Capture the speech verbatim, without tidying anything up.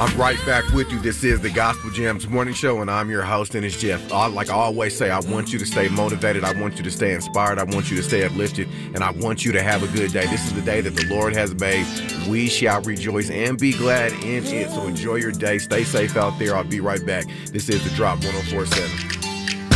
I'm right back with you. This is the Gospel Gems Morning Show, and I'm your host, and it's Jeff. Uh, like I always say, I want you to stay motivated. I want you to stay inspired. I want you to stay uplifted, and I want you to have a good day. This is the day that the Lord has made. We shall rejoice and be glad in it. So enjoy your day. Stay safe out there. I'll be right back. This is The Drop one oh four point seven.